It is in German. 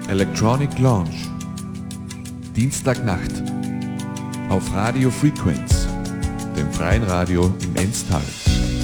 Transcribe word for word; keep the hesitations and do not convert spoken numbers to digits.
Electronic Launch. Dienstagnacht. Auf Radio Frequenz, dem freien Radio im Enztal.